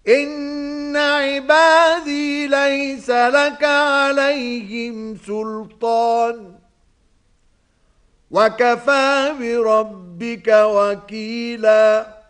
إن عبادي ليس لك عليهم سلطان وكفى بربك وكيلا.